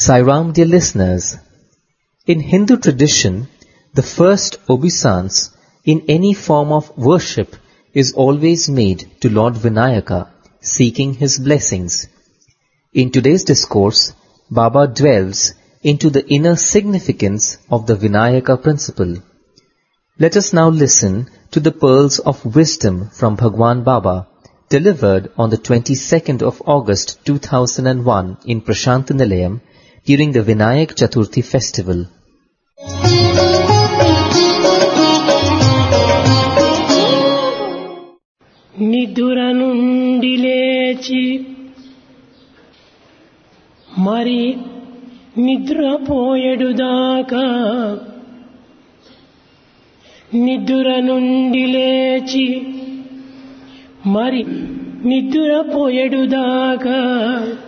Sai Ram, dear listeners, in Hindu tradition, the first obeisance in any form of worship is always made to Lord Vinayaka, seeking his blessings. In today's discourse, Baba dwells into the inner significance of the Vinayaka principle. Let us now listen to the pearls of wisdom from Bhagwan Baba, delivered on the 22nd of August 2001 in Prashant Nilayam during the Vinayak Chaturthi festival. నిదుర నుండి లేచి మరి నిద్రపోయేడుదాకా నిదుర నుండి లేచి మరి నిద్రపోయేడుదాకా